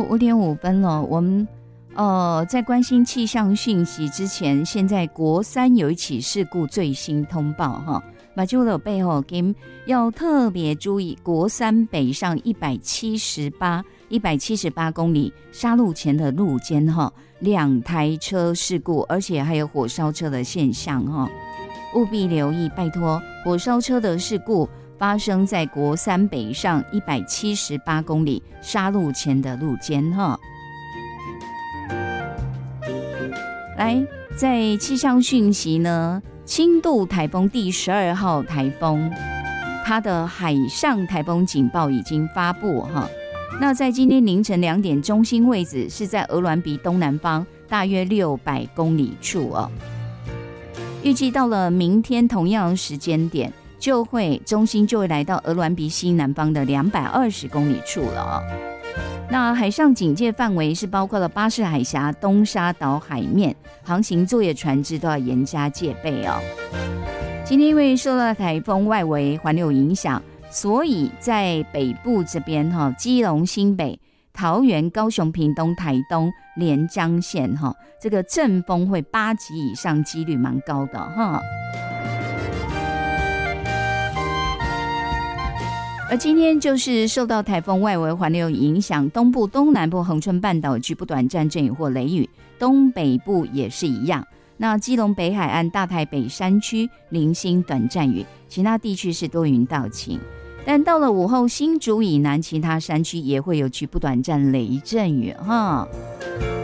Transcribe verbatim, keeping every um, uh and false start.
五点五分了，我们呃在关心气象讯息之前，现在国三有一起事故最新通报哈，马就了背后给要特别注意，国三北上一百七十八一百七十八公里杀戮前的路肩哈，两台车事故，而且还有火烧车的现象哈，务必留意，拜托，火烧车的事故发生在国三北上一百七十八公里杀戮前的路肩哈。来，在气象讯息呢，轻度台风第十二号台风，它的海上台风警报已经发布哈。那在今天凌晨两点，中心位置是在鹅銮鼻东南方大约六百公里处哦。预计到了明天同样时间点，就会中心就会来到鹅銮鼻西南方的两百二十公里处了哦。那海上警戒范围是包括了巴士海峡、东沙岛海面，航行作业船只都要严加戒备哦。今天因为受到台风外围环流影响，所以在北部这边哈，基隆、新北、桃园、高雄、屏东、台东、连江县哈，这个阵风会八级以上，几率蛮高的哈。而今天就是受到台风外围环流影响，东部、东南部、恒春半岛局部短暂阵雨或雷雨，东北部也是一样。那基隆北海岸、大台北山区零星短暂雨，其他地区是多云到晴。但到了午后，新竹以南其他山区也会有局部短暂雷阵雨哈。